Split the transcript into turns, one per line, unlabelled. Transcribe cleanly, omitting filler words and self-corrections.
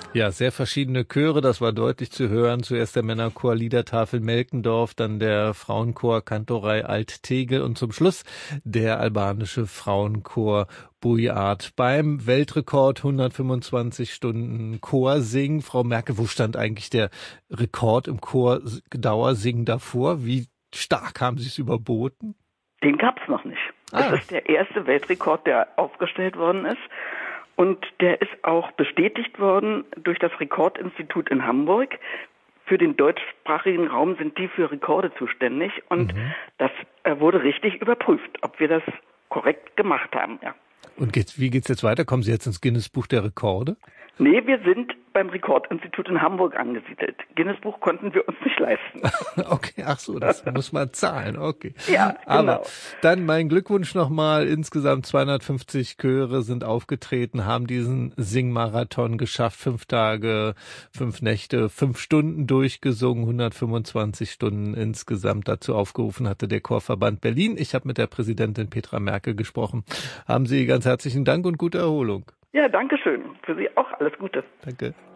Ja, sehr verschiedene Chöre, das war deutlich zu hören. Zuerst der Männerchor Liedertafel Melkendorf, dann der Frauenchor Kantorei Alt-Tegel und zum Schluss der albanische Frauenchor Buiart. Beim Weltrekord 125 Stunden Chorsingen. Frau Merkel, wo stand eigentlich der Rekord im Chor-Dauersingen davor? Wie stark haben Sie es überboten?
Den gab's noch nicht. Das ist der erste Weltrekord, der aufgestellt worden ist. Und der ist auch bestätigt worden durch das Rekordinstitut in Hamburg. Für den deutschsprachigen Raum sind die für Rekorde zuständig. Und das wurde richtig überprüft, ob wir das korrekt gemacht haben. Ja.
Und wie geht's jetzt weiter? Kommen Sie jetzt ins Guinness-Buch der Rekorde?
Nee, wir sind beim Rekordinstitut in Hamburg angesiedelt. Guinness-Buch konnten wir uns nicht leisten.
Okay, ach so, das muss man zahlen, okay.
Ja, genau.
Aber dann mein Glückwunsch nochmal. Insgesamt 250 Chöre sind aufgetreten, haben diesen Singmarathon geschafft. 5 Tage, 5 Nächte, 5 Stunden durchgesungen, 125 Stunden insgesamt. Dazu aufgerufen hatte der Chorverband Berlin. Ich habe mit der Präsidentin Petra Merkel gesprochen. Haben Sie ganz herzlichen Dank und gute Erholung.
Ja, danke schön. Für Sie auch alles Gute.
Danke.